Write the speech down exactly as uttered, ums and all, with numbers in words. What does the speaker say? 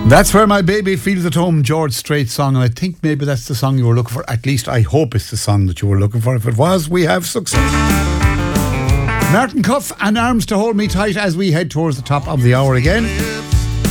That's Where My Baby Feels at Home, George Strait's song, and I think maybe that's the song you were looking for. At least I hope it's the song that you were looking for. If it was, we have success. Martin Cuff and Arms to Hold Me Tight as we head towards the top of the hour again.